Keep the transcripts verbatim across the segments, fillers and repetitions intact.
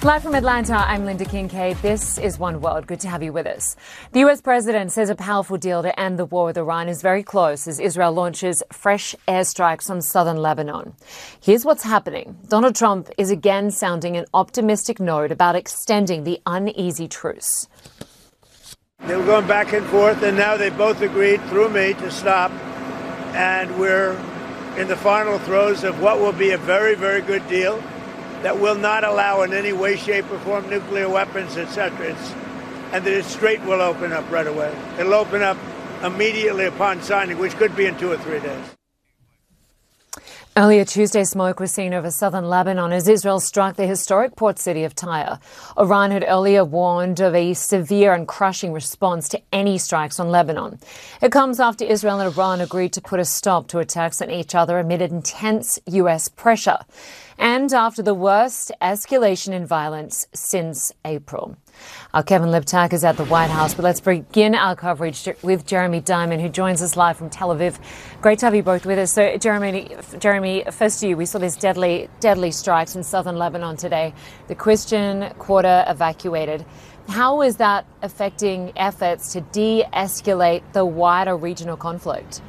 Live from Atlanta, I'm Linda Kincaid. This is One World. Good to have you with us. The U S president says a powerful deal to end the war with Iran is very close as Israel launches fresh airstrikes on southern Lebanon. Here's what's happening. Donald Trump is again sounding an optimistic note about extending the uneasy truce. They were going back and forth, and now they both agreed through me to stop. And we're in the final throes of what will be a very, very good deal that will not allow in any way, shape, or form nuclear weapons, et cetera. It's, and the Strait will open up right away. It'll open up immediately upon signing, which could be in two or three days. Earlier Tuesday, smoke was seen over southern Lebanon as Israel struck the historic port city of Tyre. Iran had earlier warned of a severe and crushing response to any strikes on Lebanon. It comes after Israel and Iran agreed to put a stop to attacks on each other amid intense U S pressure, and after the worst escalation in violence since April. Our Kevin Liptak is at the White House, but let's begin our coverage with Jeremy Diamond, who joins us live from Tel Aviv. Great to have you both with us. So, Jeremy, Jeremy, first to you, we saw these deadly, deadly strikes in southern Lebanon today. The Christian Quarter evacuated. How is that affecting efforts to de-escalate the wider regional conflict?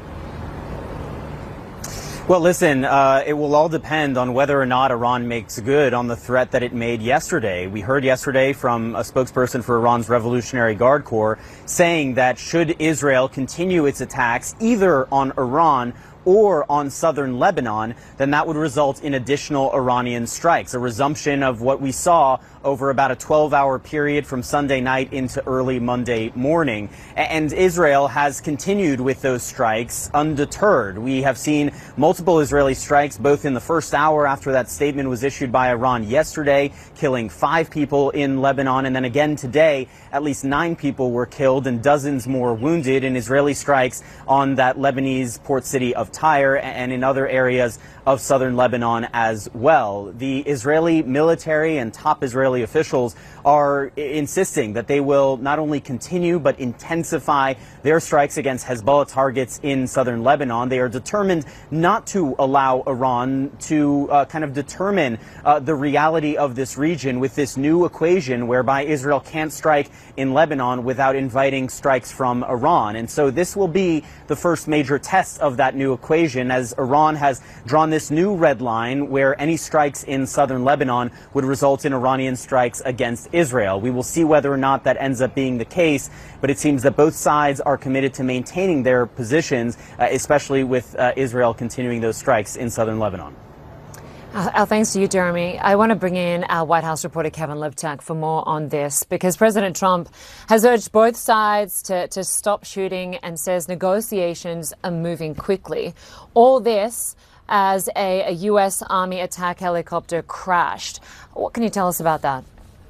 Well, listen, uh, it will all depend on whether or not Iran makes good on the threat that it made yesterday. We heard yesterday from a spokesperson for Iran's Revolutionary Guard Corps saying that should Israel continue its attacks either on Iran or on southern Lebanon, then that would result in additional Iranian strikes, a resumption of what we saw over about a twelve hour period from Sunday night into early Monday morning. And Israel has continued with those strikes undeterred. We have seen multiple Israeli strikes both in the first hour after that statement was issued by Iran yesterday, killing five people in Lebanon, and then again today, at least nine people were killed and dozens more wounded in Israeli strikes on that Lebanese port city of Tyre and in other areas of southern Lebanon as well. The Israeli military and top Israeli officials are insisting that they will not only continue but intensify their strikes against Hezbollah targets in southern Lebanon. They are determined not to allow Iran to uh, kind of determine uh, the reality of this region with this new equation whereby Israel can't strike in Lebanon without inviting strikes from Iran. And so this will be the first major test of that new equation, as Iran has drawn this new red line where any strikes in southern Lebanon would result in Iranian strikes against Israel. We will see whether or not that ends up being the case, but it seems that both sides are committed to maintaining their positions, uh, especially with uh, Israel continuing those strikes in southern Lebanon. Uh, our thanks to you, Jeremy. I want to bring in our White House reporter, Kevin Liptak, for more on this, because President Trump has urged both sides to, to stop shooting and says negotiations are moving quickly. All this as a, a U S Army attack helicopter crashed. What can you tell us about that?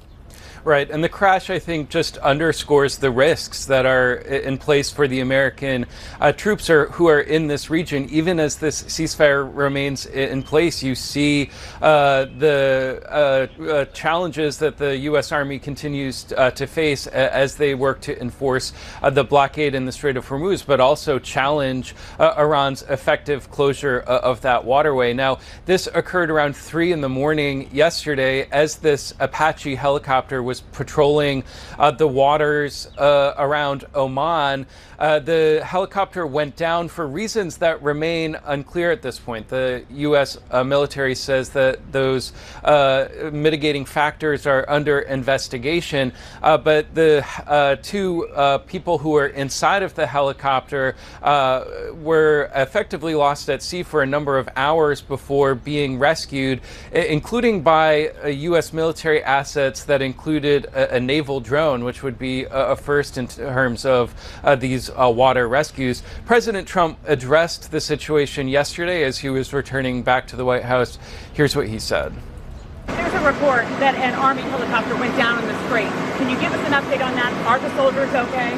Right. And the crash, I think, just underscores the risks that are in place for the American uh, troops are, who are in this region. Even as this ceasefire remains in place, you see uh, the uh, uh, challenges that the U S Army continues uh, to face as they work to enforce uh, the blockade in the Strait of Hormuz, but also challenge uh, Iran's effective closure uh, of that waterway. Now, this occurred around three in the morning yesterday as this Apache helicopter was was patrolling uh, the waters uh, around Oman. Uh, the helicopter went down for reasons that remain unclear at this point. The U S uh, military says that those uh, mitigating factors are under investigation, uh, but the uh, two uh, people who were inside of the helicopter uh, were effectively lost at sea for a number of hours before being rescued, including by uh, U S military assets that included a, a naval drone, which would be a, a first in terms of uh, these Uh, water rescues. President Trump addressed the situation yesterday as he was returning back to the White House. Here's what he said. There's a report that an Army helicopter went down in the Strait. Can you give us an update on that? Are the soldiers okay?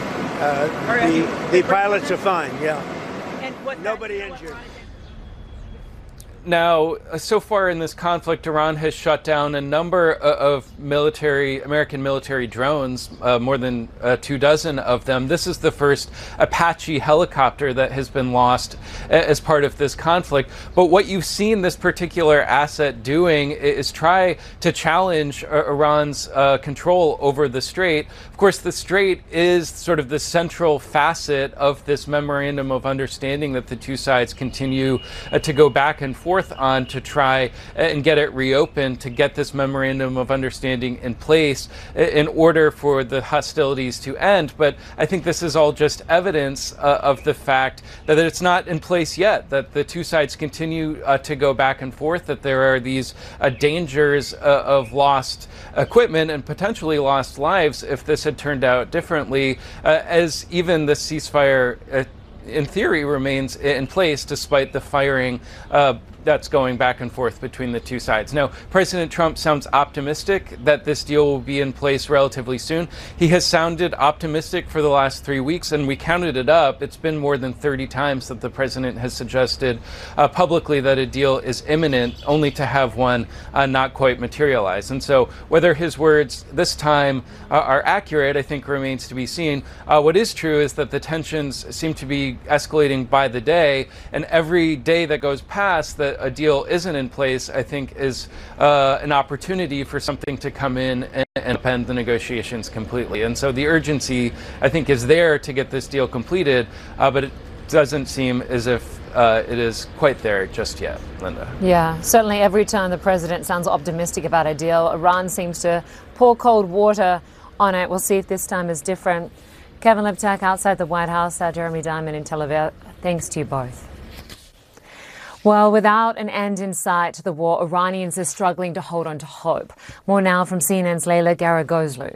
Uh, the, the pilots are fine, yeah. And what's Nobody injured. Now, so far in this conflict, Iran has shot down a number of military, American military drones, uh, more than uh, two dozen of them. This is the first Apache helicopter that has been lost as part of this conflict. But what you've seen this particular asset doing is try to challenge Iran's uh, control over the Strait. Of course, the Strait is sort of the central facet of this memorandum of understanding that the two sides continue uh, to go back and forth on to try and get it reopened, to get this memorandum of understanding in place in order for the hostilities to end. But I think this is all just evidence uh, of the fact that it's not in place yet, that the two sides continue uh, to go back and forth, that there are these uh, dangers uh, of lost equipment and potentially lost lives if this had turned out differently, uh, as even the ceasefire uh, in theory remains in place despite the firing uh, that's going back and forth between the two sides. Now, President Trump sounds optimistic that this deal will be in place relatively soon. He has sounded optimistic for the last three weeks, and we counted it up. It's been more than thirty times that the president has suggested uh, publicly that a deal is imminent, only to have one uh, not quite materialize. And so whether his words this time uh, are accurate, I think remains to be seen. Uh, what is true is that the tensions seem to be escalating by the day, and every day that goes past that a deal isn't in place, I think, is uh, an opportunity for something to come in and, and upend the negotiations completely. And so the urgency, I think, is there to get this deal completed, uh, but it doesn't seem as if uh, it is quite there just yet, Linda. Yeah, certainly every time the president sounds optimistic about a deal, Iran seems to pour cold water on it. We'll see if this time is different. Kevin Liptak outside the White House, uh, Jeremy Diamond in Tel Aviv. Thanks to you both. Well, without an end in sight to the war, Iranians are struggling to hold on to hope. More now from C N N's Leila Garagozlu.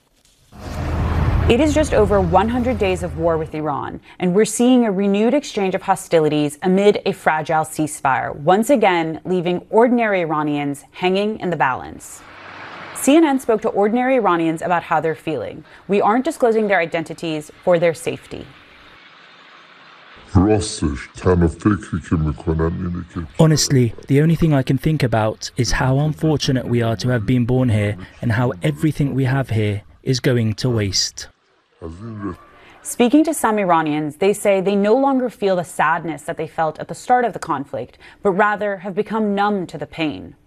It is just over one hundred days of war with Iran, and we're seeing a renewed exchange of hostilities amid a fragile ceasefire, once again leaving ordinary Iranians hanging in the balance. C N N spoke to ordinary Iranians about how they're feeling. We aren't disclosing their identities for their safety. Honestly, the only thing I can think about is how unfortunate we are to have been born here and how everything we have here is going to waste. Speaking to some Iranians, they say they no longer feel the sadness that they felt at the start of the conflict, but rather have become numb to the pain.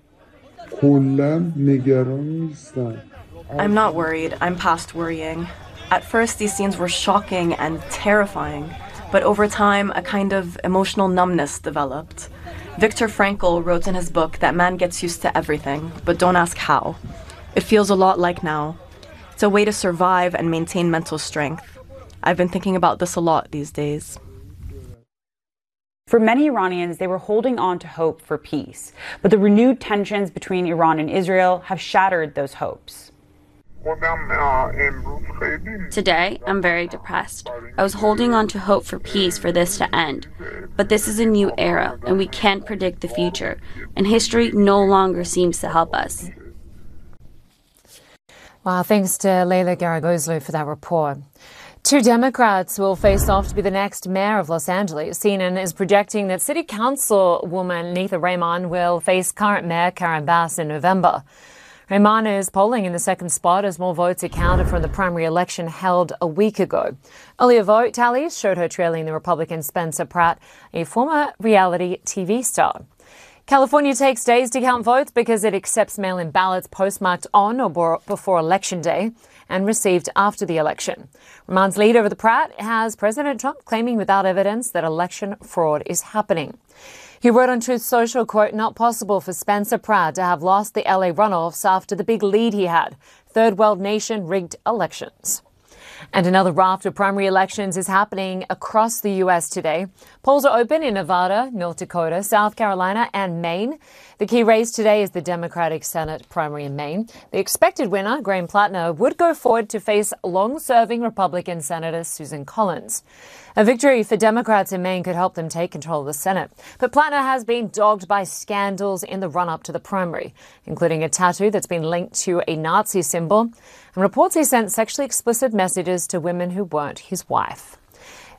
I'm not worried. I'm past worrying. At first, these scenes were shocking and terrifying. But over time, a kind of emotional numbness developed. Viktor Frankl wrote in his book that man gets used to everything, but don't ask how. It feels a lot like now. It's a way to survive and maintain mental strength. I've been thinking about this a lot these days. For many Iranians, they were holding on to hope for peace, but the renewed tensions between Iran and Israel have shattered those hopes. Today, I'm very depressed. I was holding on to hope for peace for this to end. But this is a new era, and we can't predict the future. And history no longer seems to help us. Wow, thanks to Leila Garagozlu for that report. Two Democrats will face off to be the next mayor of Los Angeles. C N N is projecting that City Councilwoman Neitha Raymond will face current Mayor Karen Bass in November. Raymond is polling in the second spot as more votes are counted from the primary election held a week ago. Earlier vote tallies showed her trailing the Republican Spencer Pratt, a former reality T V star. California takes days to count votes because it accepts mail-in ballots postmarked on or before Election Day and received after the election. Raymond's leader of the Pratt has President Trump claiming without evidence that election fraud is happening. He wrote on Truth Social, quote, "Not possible for Spencer Pratt to have lost the L A runoffs after the big lead he had. Third world nation rigged elections." And another raft of primary elections is happening across the U S today. Polls are open in Nevada, North Dakota, South Carolina, and Maine. The key race today is the Democratic Senate primary in Maine. The expected winner, Graham Plattner, would go forward to face long-serving Republican Senator Susan Collins. A victory for Democrats in Maine could help them take control of the Senate. But Plattner has been dogged by scandals in the run-up to the primary, including a tattoo that's been linked to a Nazi symbol and reports he sent sexually explicit messages to women who weren't his wife.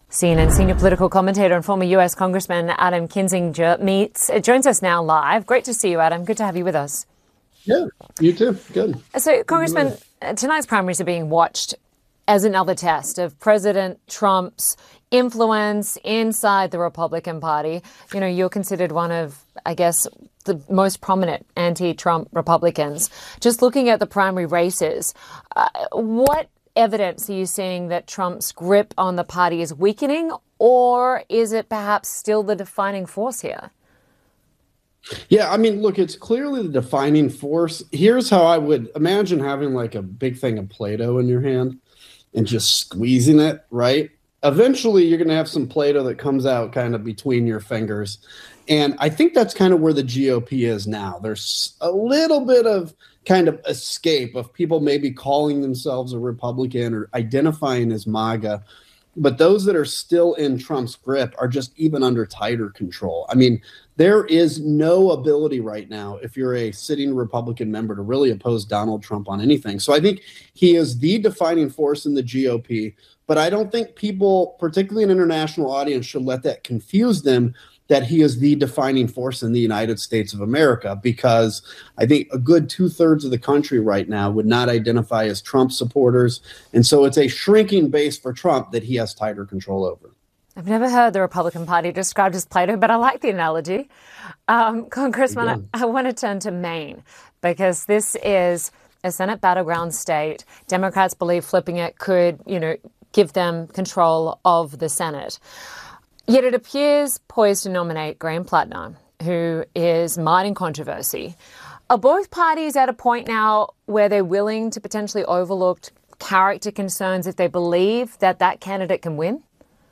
C N N senior political commentator and former U S Congressman Adam Kinzinger meets, uh, joins us now live. Great to see you, Adam. Good to have you with us. Yeah, you too. Good. So, Congressman, tonight's primaries are being watched as another test of President Trump's influence inside the Republican Party. You know, you're considered one of, I guess, the most prominent anti-Trump Republicans. Just looking at the primary races, uh, what evidence are you seeing that Trump's grip on the party is weakening, or is it perhaps still the defining force here? Yeah, I mean, look, it's clearly the defining force. Here's how I would imagine having like a big thing of Play-Doh in your hand and just squeezing it, right? Eventually, you're going to have some Play-Doh that comes out kind of between your fingers. And I think that's kind of where the G O P is now. There's a little bit of kind of escape of people maybe calling themselves a Republican or identifying as MAGA. But those that are still in Trump's grip are just even under tighter control. I mean, there is no ability right now, if you're a sitting Republican member, to really oppose Donald Trump on anything. So I think he is the defining force in the G O P. But I don't think people, particularly an international audience, should let that confuse them that he is the defining force in the United States of America, because I think a good two thirds of the country right now would not identify as Trump supporters. And so it's a shrinking base for Trump that he has tighter control over. I've never heard the Republican Party described as Play-Doh, but I like the analogy. Um, Congressman, I, I want to turn to Maine, because this is a Senate battleground state. Democrats believe flipping it could, you know, give them control of the Senate. Yet it appears poised to nominate Graham Plattner, who is mired in controversy. Are both parties at a point now where they're willing to potentially overlook character concerns if they believe that that candidate can win?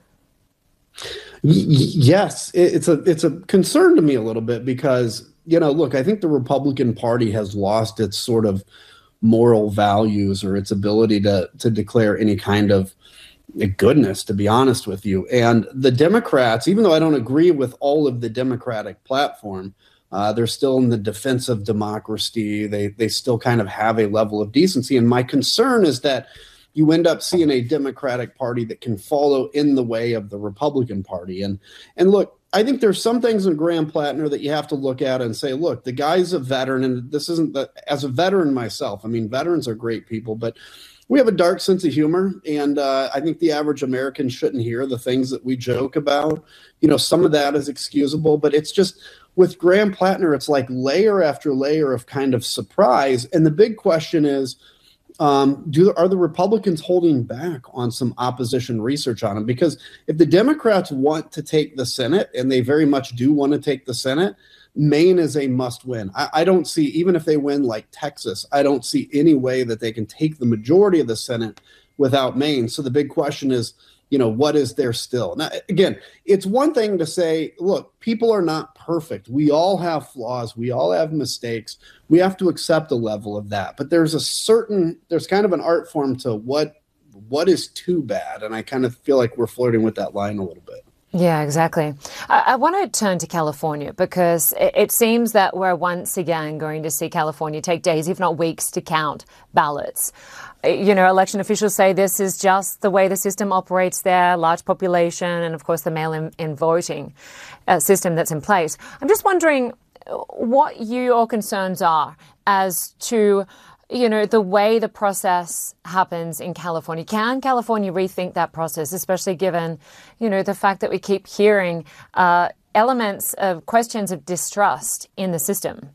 Yes, it's a it's a concern to me a little bit because, you know, look, I think the Republican Party has lost its sort of moral values or its ability to to declare any kind of goodness, to be honest with you. And the Democrats, even though I don't agree with all of the Democratic platform, uh, they're still in the defense of democracy. They they still kind of have a level of decency. And my concern is that you end up seeing a Democratic Party that can follow in the way of the Republican Party. And and look, I think there's some things in Graham Plattner that you have to look at and say, look, the guy's a veteran, and this isn't the, as a veteran myself, I mean, veterans are great people, but we have a dark sense of humor, and uh, I think the average American shouldn't hear the things that we joke about. You know, some of that is excusable, but it's just with Graham Plattner, it's like layer after layer of kind of surprise. And the big question is, um, do are the Republicans holding back on some opposition research on him? Because if the Democrats want to take the Senate, and they very much do want to take the Senate, Maine is a must win. I, I don't see, even if they win like Texas, I don't see any way that they can take the majority of the Senate without Maine. So the big question is, you know, what is there still? Now, again, it's one thing to say, look, people are not perfect. We all have flaws. We all have mistakes. We have to accept a level of that. But there's a certain, there's kind of an art form to what, what is too bad. And I kind of feel like we're flirting with that line a little bit. Yeah, exactly. I, I want to turn to California because it, it seems that we're once again going to see California take days, if not weeks, to count ballots. You know, election officials say this is just the way the system operates there, large population, and of course the mail-in in voting uh, system that's in place. I'm just wondering what your concerns are as to, you know, the way the process happens in California. Can California rethink that process, especially given, you know, the fact that we keep hearing uh, elements of questions of distrust in the system?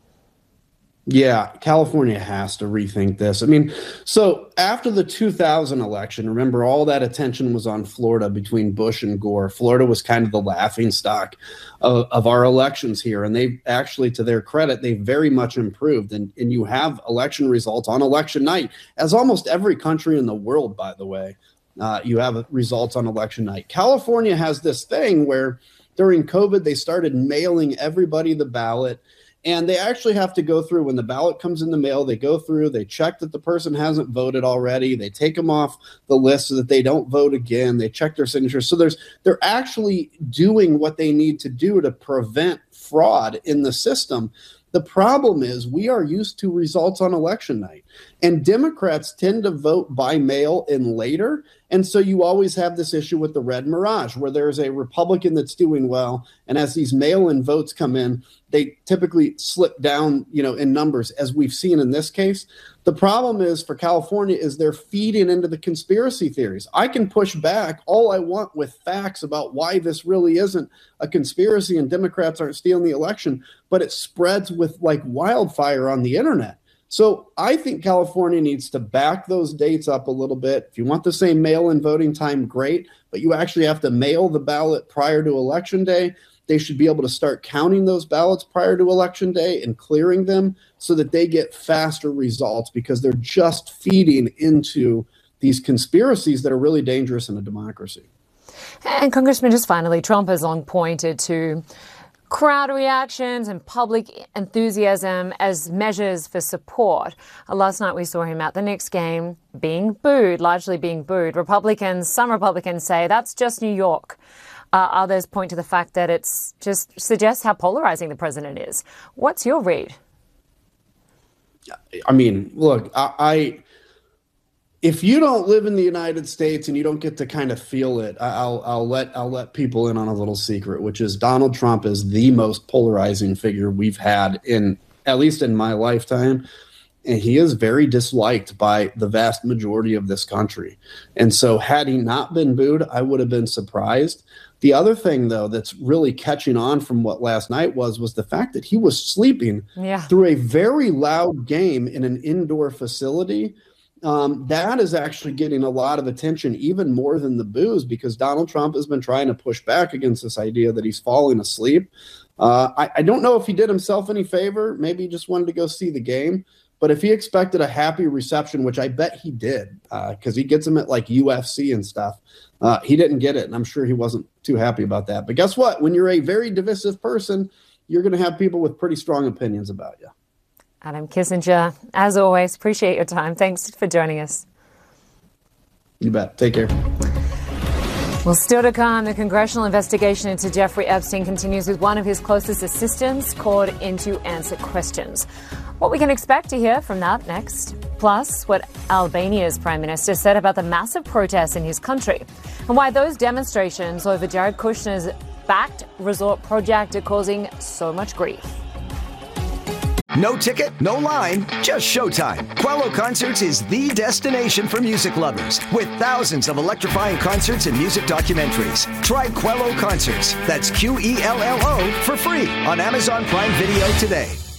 Yeah, California has to rethink this. I mean, so after the two thousand election, remember all that attention was on Florida between Bush and Gore. Florida was kind of the laughingstock of, of our elections here. And they actually, to their credit, they very much improved. And, and you have election results on election night, as almost every country in the world, by the way, uh, you have results on election night. California has this thing where during COVID, they started mailing everybody the ballot. And they actually have to go through when the ballot comes in the mail, they go through, they check that the person hasn't voted already. They take them off the list so that they don't vote again. They check their signatures. So there's they're actually doing what they need to do to prevent fraud in the system. The problem is we are used to results on election night, and Democrats tend to vote by mail in later. And so you always have this issue with the red mirage, where there's a Republican that's doing well, and as these mail-in votes come in, they typically slip down, you know, in numbers, as we've seen in this case. The problem is for California is they're feeding into the conspiracy theories. I can push back all I want with facts about why this really isn't a conspiracy and Democrats aren't stealing the election, but it spreads with like wildfire on the internet. So I think California needs to back those dates up a little bit. If you want the same mail-in voting time, great, but you actually have to mail the ballot prior to Election Day. They should be able to start counting those ballots prior to Election Day and clearing them so that they get faster results, because they're just feeding into these conspiracies that are really dangerous in a democracy. And Congressman, just finally, Trump has long pointed to crowd reactions and public enthusiasm as measures for support. Uh, last night we saw him at the Knicks game being booed, largely being booed. Republicans, some Republicans say that's just New York. Uh, others point to the fact that it's just suggests how polarizing the president is. What's your read? I mean, look, I, I if you don't live in the United States and you don't get to kind of feel it, I'll I'll let I'll let people in on a little secret, which is Donald Trump is the most polarizing figure we've had in, at least in my lifetime. And he is very disliked by the vast majority of this country. And so had he not been booed, I would have been surprised. The other thing, though, that's really catching on from what last night was, was the fact that he was sleeping yeah. through a very loud game in an indoor facility. Um, that is actually getting a lot of attention, even more than the boos, because Donald Trump has been trying to push back against this idea that he's falling asleep. Uh, I, I don't know if he did himself any favor. Maybe he just wanted to go see the game. But if he expected a happy reception, which I bet he did, because uh, he gets them at like U F C and stuff, uh, he didn't get it. And I'm sure he wasn't too happy about that. But guess what? When you're a very divisive person, you're going to have people with pretty strong opinions about you. Adam Kinzinger, as always, appreciate your time. Thanks for joining us. You bet. Take care. Well, still to come, the congressional investigation into Jeffrey Epstein continues with one of his closest assistants called in to answer questions. What we can expect to hear from that next. Plus, what Albania's prime minister said about the massive protests in his country and why those demonstrations over Jared Kushner's backed resort project are causing so much grief. No ticket, no line, just showtime. Quello Concerts is the destination for music lovers, with thousands of electrifying concerts and music documentaries. Try Quello Concerts, that's Q E L L O, for free on Amazon Prime Video today.